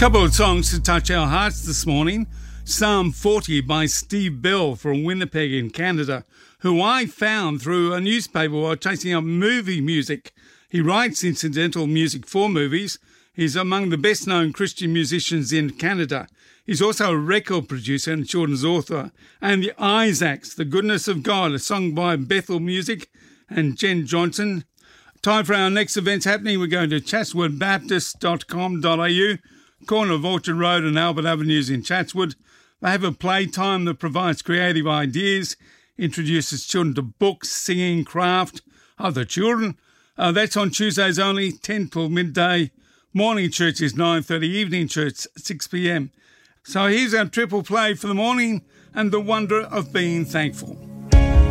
Couple of songs to touch our hearts this morning. Psalm 40 by Steve Bell from Winnipeg in Canada, who I found through a newspaper while chasing up movie music. He writes incidental music for movies. He's among the best-known Christian musicians in Canada. He's also a record producer and children's author. And the Isaacs, The Goodness of God, a song by Bethel Music and Jen Johnson. Time for our next events happening. We're going to chatswoodbaptist.com.au, corner of Orchard Road and Albert Avenues in Chatswood. They have a playtime that provides creative ideas, introduces children to books, singing, craft. The children. That's on Tuesdays only, 10 till midday. Morning church is 9:30, evening church 6 p.m. So here's our triple play for the morning and the wonder of being thankful.